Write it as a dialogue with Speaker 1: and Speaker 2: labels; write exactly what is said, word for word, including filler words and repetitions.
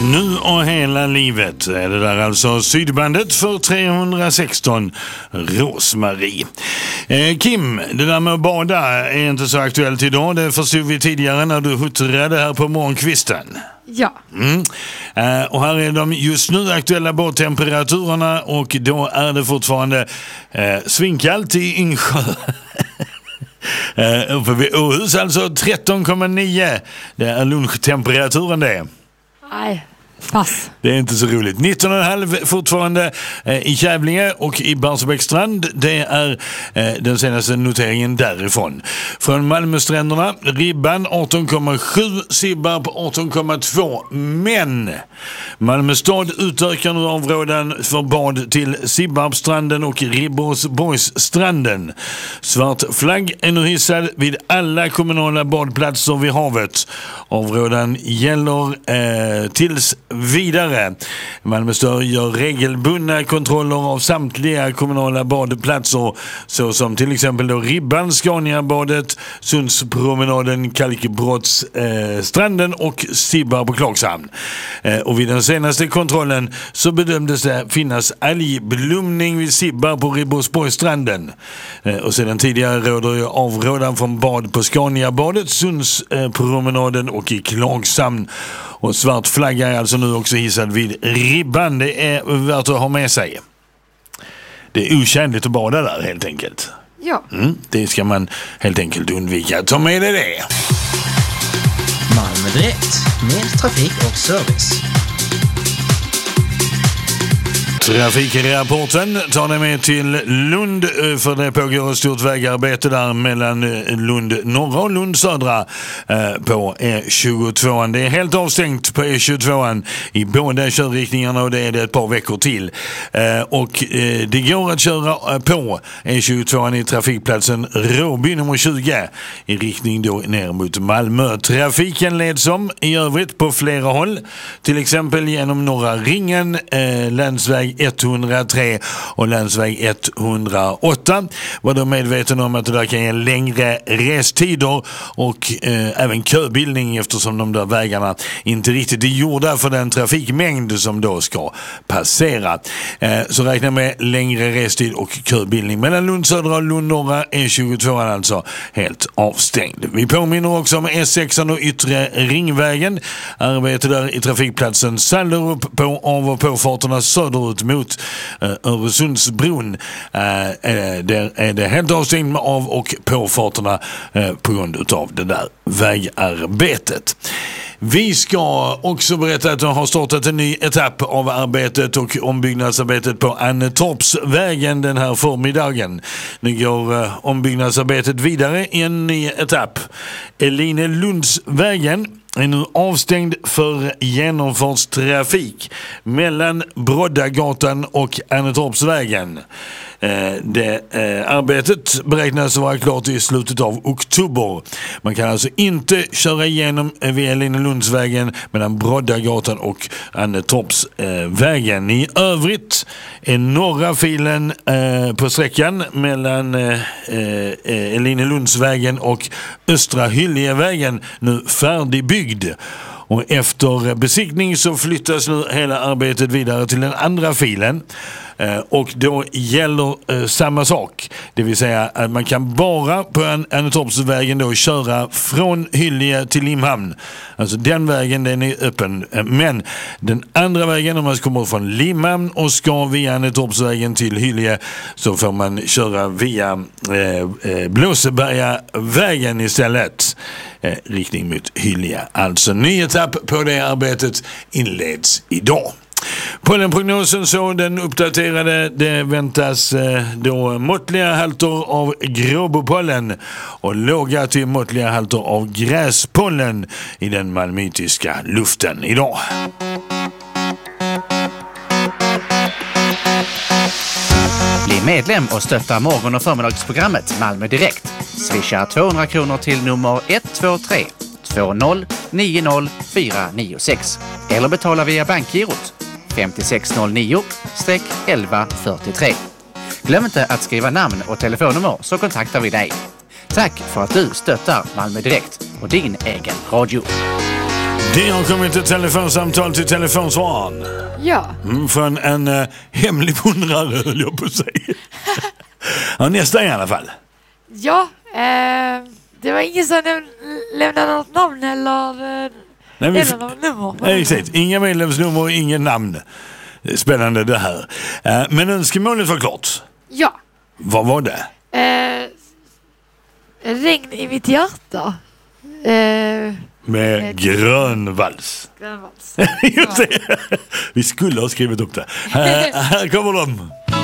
Speaker 1: Nu och hela livet är det där alltså Sydbandet för trehundrasexton Rosmarie. Eh, Kim, det där med att bada är inte så aktuellt idag. Det förstod vi tidigare när du huttrade här på morgonkvisten.
Speaker 2: Ja.
Speaker 1: Mm. Eh, och här är de just nu aktuella båttemperaturerna och då är det fortfarande eh, svinkallt i Insjö. uh, uppe vid Åhus alltså tretton komma nio. Det är lunchtemperaturen det.
Speaker 2: Nej, pass.
Speaker 1: Det är inte så roligt. nitton komma fem fortfarande eh, i Kävlinge och i Barsebäcksstrand. Det är eh, den senaste noteringen därifrån. Från Malmöstränderna, Ribban arton komma sju, Sibbarp arton komma två. Men Malmö stad utökar nu områden för bad till Sibbarpstranden och Ribbosborgsstranden. Svart flagg är nu hissad vid alla kommunala badplatser vid havet. Områden gäller eh, tills vidare. Malmö stad gör regelbundna kontroller av samtliga kommunala badplatser såsom till exempel då Ribban, Scaniabadet, Sundspromenaden, Kalkbrottsstranden eh, och Sibbarp på Klagshamn. Eh, och vid den senaste kontrollen så bedömdes det finnas algblomning vid Sibbarp på Ribbosborgsstranden. Eh, och sedan tidigare råder ju avrådan från bad på Scaniabadet, Sundspromenaden och i Klagshamn. Och svart flagga är alltså nu också hissad vid Ribban. Det är värt att ha med sig. Det är otjänligt att bada där helt enkelt.
Speaker 2: Ja.
Speaker 1: Mm, det ska man helt enkelt undvika. Ta med dig det.
Speaker 3: Malmö Direkt, mer trafik och service.
Speaker 1: Trafikrapporten tar dig med till Lund för det pågår ett stort vägarbete där mellan Lund norra och Lund södra på E tjugotvå. Det är helt avstängt på E tjugotvå i båda körriktningarna och det är det ett par veckor till. Och det går att köra på E tjugotvå i trafikplatsen Råby nummer tjugo i riktning då ner mot Malmö. Trafiken leds om i övrigt på flera håll, till exempel genom Norra Ringen, länsväg etthundratre och länsväg etthundraåtta. Var då medveten om att det där kan ge längre restider och eh, även köbildning eftersom de där vägarna inte riktigt är gjorda för den trafikmängd som då ska passera. Eh, så räkna med längre restid och köbildning mellan Lund södra och Lund norra. E tjugotvå är alltså helt avstängd. Vi påminner också om E sex och yttre ringvägen. Arbete där i trafikplatsen Sallerup på av- och påfarterna söderut mot uh, Öresundsbron. Uh, uh, där är det helt avstängt av och påfarterna uh, på grund av det där vägarbetet. Vi ska också berätta att de har startat en ny etapp av arbetet och ombyggnadsarbetet på Annetorpsvägen den här förmiddagen. Nu går uh, ombyggnadsarbetet vidare i en ny etapp. Elinelundsvägen är nu avstängd för genomfartstrafik mellan Broddagatan och Annetorpsvägen. Eh, det eh, arbetet beräknas vara klart i slutet av oktober. Man kan alltså inte köra igenom via Elinelundsvägen mellan Broddagatan och Annetorpsvägen. I övrigt är norra filen eh, på sträckan mellan eh, eh, Elinelundsvägen och Östra Hyljevägen nu färdigbyggd. Och efter besiktning så flyttas nu hela arbetet vidare till den andra filen. Eh, och då gäller eh, samma sak. Det vill säga att man kan bara på en, Annetorpsvägen då köra från Hyllie till Limhamn. Alltså den vägen den är öppen. Eh, men den andra vägen om man kommer från Limhamn och ska via Annetorpsvägen till Hyllie så får man köra via eh, eh, Blåsebergavägen istället. Eh, riktning mot Hyllie. Alltså ny etapp på det arbetet inleds idag. Pollenprognosen så den uppdaterade, det väntas eh, då måttliga halter av gråbopollen och låga till måttliga halter av gräspollen i den malmöitiska luften idag.
Speaker 3: Bli medlem och stötta morgon- och förmiddagsprogrammet Malmö Direkt. Swisha tvåhundra kronor till nummer ett två tre två noll nio noll fyra nio sex eller betala via bankgirot fem sex noll nio elva fyrtiotre. Glöm inte att skriva namn och telefonnummer så kontaktar vi dig. Tack för att du stöttar Malmö Direkt och din egen radio.
Speaker 1: Det har kommit ett telefonsamtal till telefonsvararen.
Speaker 2: Ja.
Speaker 1: Mm, från en uh, hemlig undrare, höll jag på att säga. Ja, nästa i alla fall.
Speaker 2: Ja, eh, det var ingen som läm- lämnade något namn eller, eh,
Speaker 1: Nej, vi
Speaker 2: eller något nummer.
Speaker 1: Nej, exakt. Inga medlemsnummer och inget namn. Det är spännande det här. Uh, men önskemålet var klart.
Speaker 2: Ja.
Speaker 1: Vad var det?
Speaker 2: Eh, regn i mitt hjärta. Eh,
Speaker 1: Med
Speaker 2: Med-
Speaker 1: grön vals.
Speaker 2: Grönvalls.
Speaker 1: Just det. Vi skulle ha skrivit upp det. Uh, här kommer de.